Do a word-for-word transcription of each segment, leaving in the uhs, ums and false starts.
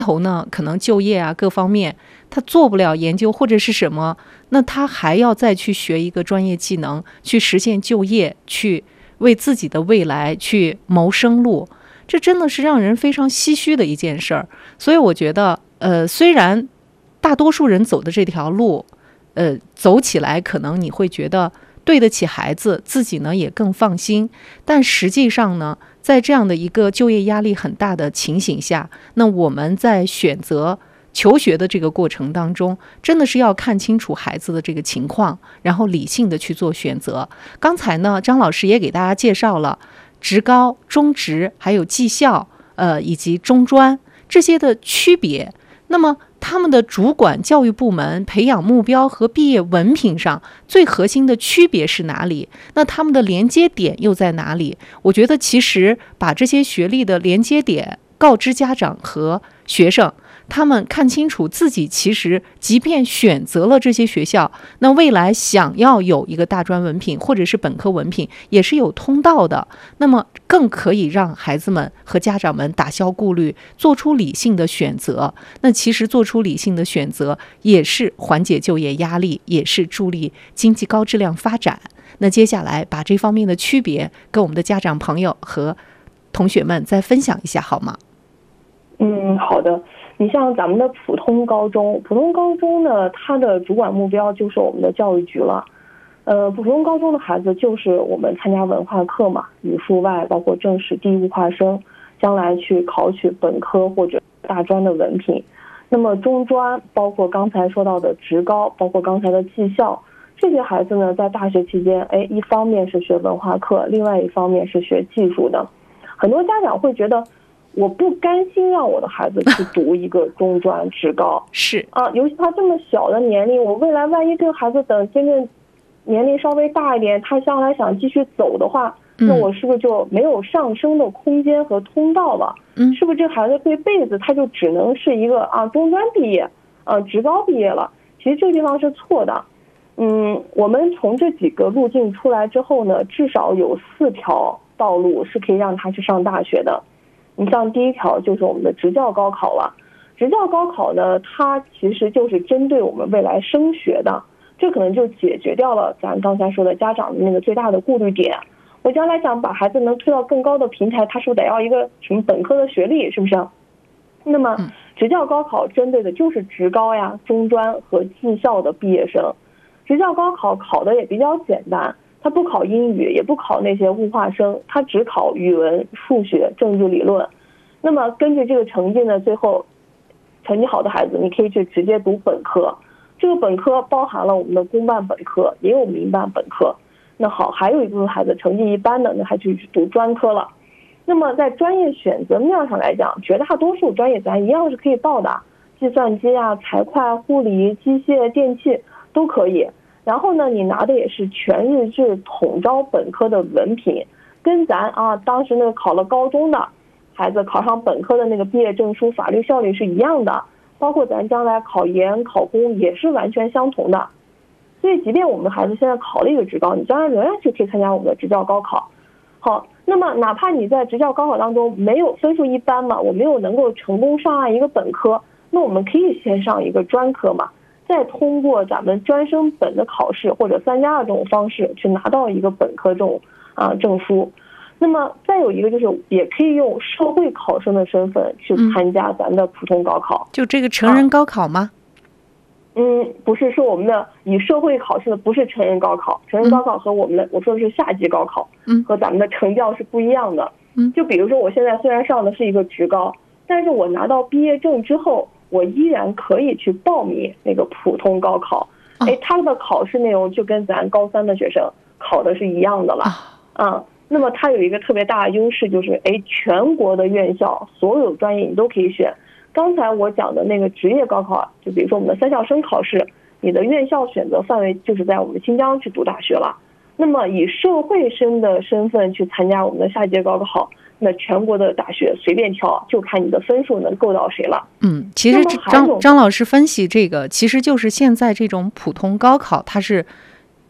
头呢，可能就业啊各方面他做不了研究或者是什么，那他还要再去学一个专业技能，去实现就业，去为自己的未来去谋生路，这真的是让人非常唏嘘的一件事儿。所以我觉得，呃，虽然大多数人走的这条路，呃，走起来可能你会觉得对得起孩子，自己呢也更放心，但实际上呢，在这样的一个就业压力很大的情形下，那我们在选择求学的这个过程当中，真的是要看清楚孩子的这个情况，然后理性的去做选择。刚才呢，张老师也给大家介绍了职高、中职，还有技校，呃，以及中专这些的区别。那么他们的主管教育部门培养目标和毕业文凭上最核心的区别是哪里？那他们的连接点又在哪里？我觉得其实把这些学历的连接点告知家长和学生，他们看清楚自己其实即便选择了这些学校，那未来想要有一个大专文凭或者是本科文凭也是有通道的，那么更可以让孩子们和家长们打消顾虑，做出理性的选择。那其实做出理性的选择也是缓解就业压力，也是助力经济高质量发展。那接下来把这方面的区别跟我们的家长朋友和同学们再分享一下好吗？ 嗯，好的。你像咱们的普通高中，普通高中呢，它的主管目标就是我们的教育局了。呃，普通高中的孩子就是我们参加文化课嘛，语数外，包括政史地物化生，将来去考取本科或者大专的文凭。那么中专，包括刚才说到的职高，包括刚才的技校，这些孩子呢，在大学期间，哎，一方面是学文化课，另外一方面是学技术的。很多家长会觉得，我不甘心让我的孩子去读一个中专职高， 是啊，尤其他这么小的年龄，我未来万一这个孩子等真正年龄稍微大一点，他将来想继续走的话，那我是不是就没有上升的空间和通道了？嗯，是不是这孩子这辈子他就只能是一个啊中专毕业，啊职高毕业了？其实这个地方是错的。嗯，我们从这几个路径出来之后呢，至少有四条道路是可以让他去上大学的。你像第一条就是我们的职教高考了，职教高考呢，它其实就是针对我们未来升学的，这可能就解决掉了咱刚才说的家长的那个最大的顾虑点。我将来想把孩子能推到更高的平台，他是不是得要一个什么本科的学历，是不是？那么职教高考针对的就是职高呀、中专和技校的毕业生。职教高考考的也比较简单，它不考英语，也不考那些物化生，它只考语文、数学、政治理论。那么根据这个成绩呢，最后成绩好的孩子，你可以去直接读本科。这个本科包含了我们的公办本科，也有民办本科。那好，还有一部分孩子成绩一般的，那还去读专科了。那么在专业选择面上来讲，绝大多数专业咱一样是可以报的，计算机啊、财会、护理、机械、电气都可以。然后呢，你拿的也是全日制统招本科的文凭，跟咱啊当时那个考了高中的孩子考上本科的那个毕业证书法律效力是一样的，包括咱将来考研考公也是完全相同的。所以即便我们的孩子现在考了一个职高，你将来仍然是可以参加我们的职教高考。好，那么哪怕你在职教高考当中没有分数一般嘛，我没有能够成功上岸一个本科，那我们可以先上一个专科嘛，再通过咱们专升本的考试或者三加二这种方式去拿到一个本科这种啊证书。那么再有一个就是也可以用社会考生的身份去参加咱的普通高考。 嗯、就这个成人高考吗？ 啊、嗯，不是，是我们的以社会考试的，不是成人高考。成人高考和我们的、嗯、我说的是夏季高考，嗯，和咱们的成教是不一样的。嗯，就比如说我现在虽然上的是一个职高，但是我拿到毕业证之后，我依然可以去报名那个普通高考。哎，他的考试内容就跟咱高三的学生考的是一样的了。嗯，那么它有一个特别大的优势，就是哎，全国的院校所有专业你都可以选。刚才我讲的那个职业高考，就比如说我们的三校生考试，你的院校选择范围就是在我们新疆去读大学了。那么以社会生的身份去参加我们的下届高考，那全国的大学随便挑，就看你的分数能够到谁了。 嗯，其实张张老师分析这个，其实就是现在这种普通高考，它是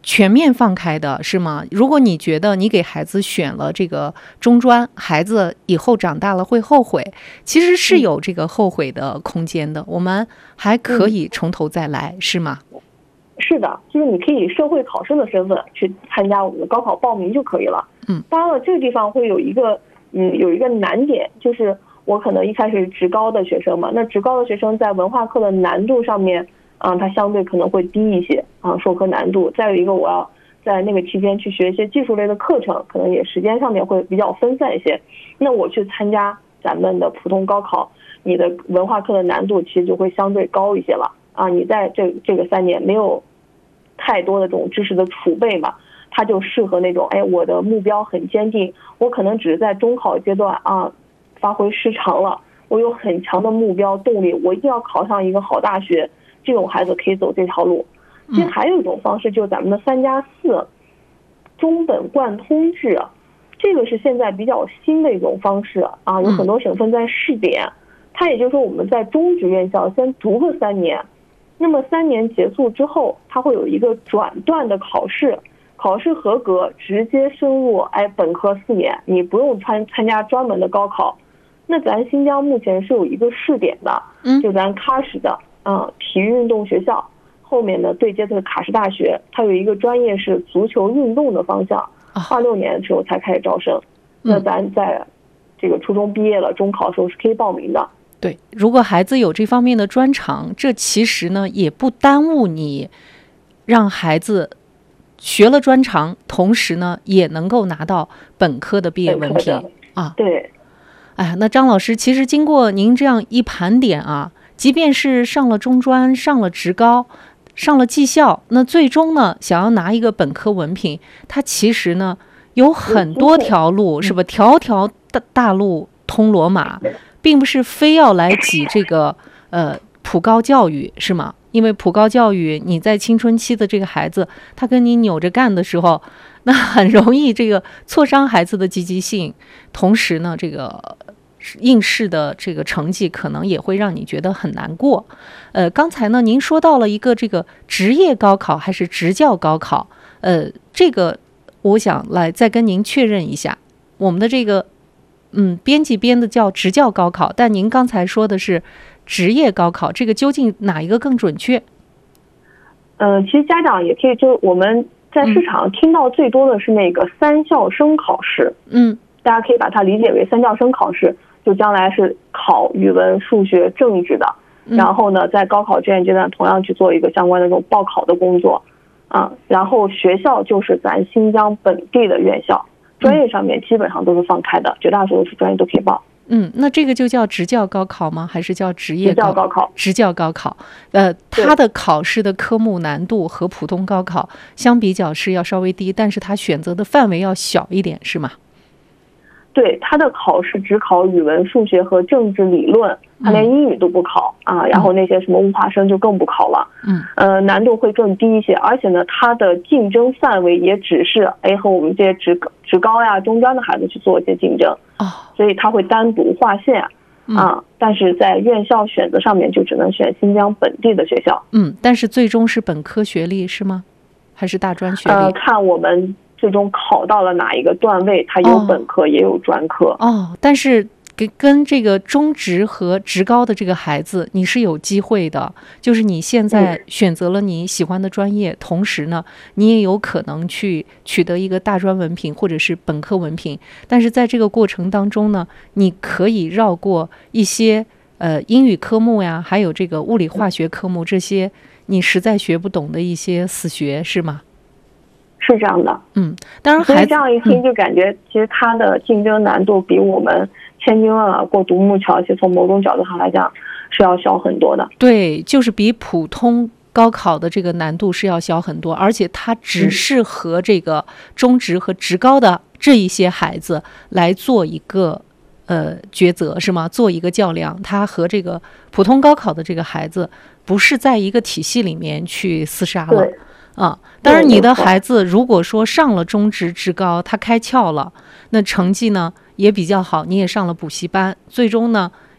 全面放开的是吗？如果你觉得你给孩子选了这个中专，孩子以后长大了会后悔，其实是有这个后悔的空间的，我们还可以从头再来，是吗？ 是的，就是你可以以社会考生的身份去参加我们的高考报名就可以了。 嗯， 当然了，这个地方会有一个嗯有一个难点，就是我可能一开始是职高的学生嘛，那职高的学生在文化课的难度上面，嗯，它相对可能会低一些啊，授课难度。再有一个，我要在那个期间去学一些技术类的课程，可能也时间上面会比较分散一些。那我去参加咱们的普通高考，你的文化课的难度其实就会相对高一些了啊。你在这这个三年没有太多的这种知识的储备嘛，它就适合那种，哎，我的目标很坚定，我可能只是在中考阶段啊发挥失常了，我有很强的目标动力，我一定要考上一个好大学。这种孩子可以走这条路。其实还有一种方式，就是咱们的三加四中本贯通制，这个是现在比较新的一种方式啊，有很多省份在试点。它也就是说我们在中职院校先读个三年，那么三年结束之后，它会有一个转段的考试，考试合格直接升入哎本科四年，你不用参参加专门的高考。那咱新疆目前是有一个试点的，就咱喀什的。嗯，体育运动学校后面呢对接的是喀什大学，它有一个专业是足球运动的方向，二六年的时候才开始招生。那咱在这个初中毕业了，中考的时候是可以报名的。 对，如果孩子有这方面的专长，这其实呢也不耽误你让孩子学了专长，同时呢也能够拿到本科的毕业文凭啊。 对， 哎，那张老师，其实经过您这样一盘点啊。即便是上了中专，上了职高，上了技校，那最终呢，想要拿一个本科文凭，它其实呢有很多条路，是吧？条条大大路通罗马，并不是非要来挤这个呃普高教育，是吗？因为普高教育，你在青春期的这个孩子，他跟你扭着干的时候，那很容易这个挫伤孩子的积极性，同时呢，这个。应试的这个成绩可能也会让你觉得很难过。呃，刚才呢，您说到了一个这个职业高考还是职教高考，呃，这个我想来再跟您确认一下，我们的这个嗯编辑编的叫职教高考，但您刚才说的是职业高考，这个究竟哪一个更准确？ 呃，其实家长也可以，就我们在市场听到最多的是那个三校生考试，嗯，大家可以把它理解为三校生考试。就将来是考语文、数学、政治的，然后呢，在高考志愿阶段同样去做一个相关的这种报考的工作，啊，然后学校就是咱新疆本地的院校，专业上面基本上都是放开的，绝大多数专业都可以报。 嗯，那这个就叫职教高考吗？还是叫职业高高考？ 职教高考，呃，它的考试的科目难度和普通高考相比较是要稍微低，但是它选择的范围要小一点，是吗？ 对，他的考试只考语文、数学和政治理论，他连英语都不考啊，然后那些什么物化生就更不考了。嗯，呃，难度会更低一些，而且呢，它的竞争范围也只是哎和我们这些职职高呀、中专的孩子去做一些竞争啊，所以他会单独划线啊，但是在院校选择上面就只能选新疆本地的学校。 嗯，但是最终是本科学历是吗？还是大专学历？ 呃，看我们最终考到了哪一个段位，它有本科、哦、也有专科哦。但是跟跟这个中职和职高的这个孩子，你是有机会的，就是你现在选择了你喜欢的专业，嗯、同时呢，你也有可能去取得一个大专文凭或者是本科文凭。但是在这个过程当中呢，你可以绕过一些呃英语科目呀，还有这个物理化学科目这些你实在学不懂的一些死学，是吗？ 是这样的， 嗯，当然，孩子这样一听就感觉，其实它的竞争难度比我们千军万马过独木桥，其实从某种角度上来讲是要小很多的。 对，就是比普通高考的这个难度是要小很多，而且它只适合这个中职和职高的这一些孩子来做一个呃抉择，是吗？做一个较量，它和这个普通高考的这个孩子不是在一个体系里面去厮杀了。啊，当然，你的孩子如果说上了中职、职高，他开窍了，那成绩呢也比较好，你也上了补习班，最终呢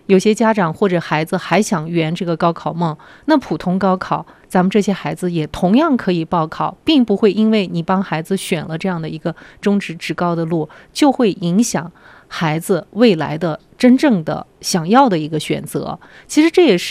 有些家长或者孩子还想圆这个高考梦，那普通高考咱们这些孩子也同样可以报考，并不会因为你帮孩子选了这样的一个中职职高的路，就会影响孩子未来的真正的想要的一个选择。其实这也是